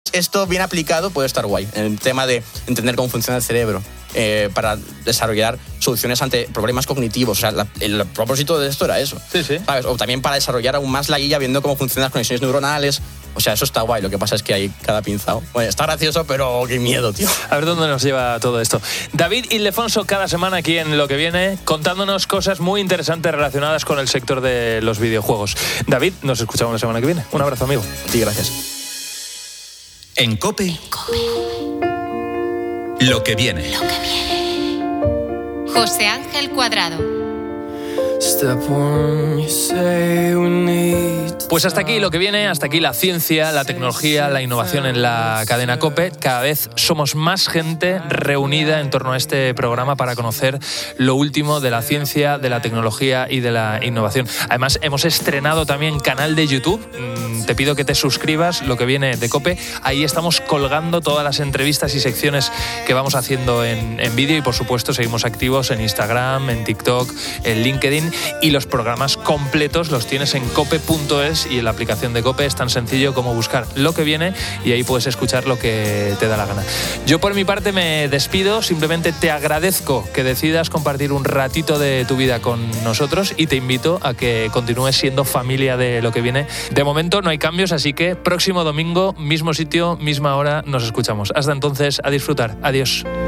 Esto bien aplicado puede estar guay, en el tema de entender cómo funciona el cerebro, para desarrollar soluciones ante problemas cognitivos. O sea, el propósito de esto era eso. Sí. ¿Sabes? O también para desarrollar aún más la guía, viendo cómo funcionan las conexiones neuronales. O sea, eso está guay. Lo que pasa es que hay cada pinzado. Bueno, está gracioso, pero qué miedo, tío. A ver dónde nos lleva todo esto. David Ildefonso, cada semana aquí en Lo que Viene, contándonos cosas muy interesantes relacionadas con el sector de los videojuegos. David, nos escuchamos la semana que viene. Un abrazo, amigo. Sí, gracias. En COPE. Lo que viene. José Ángel Cuadrado. Pues hasta aquí Lo que viene, hasta aquí la ciencia, la tecnología, la innovación en la cadena COPE. Cada vez somos más gente reunida en torno a este programa para conocer lo último de la ciencia, de la tecnología y de la innovación. Además, hemos estrenado también canal de YouTube. Te pido que te suscribas, Lo que viene de COPE. Ahí estamos colgando todas las entrevistas y secciones que vamos haciendo en vídeo, y por supuesto seguimos activos en Instagram, en TikTok, en LinkedIn, y los programas completos los tienes en cope.es, y en la aplicación de COPE es tan sencillo como buscar Lo que viene y ahí puedes escuchar lo que te da la gana. Yo por mi parte me despido, simplemente te agradezco que decidas compartir un ratito de tu vida con nosotros y te invito a que continúes siendo familia de Lo que viene. De momento no hay cambios, así que próximo domingo, mismo sitio, misma hora, nos escuchamos. Hasta entonces, a disfrutar. Adiós.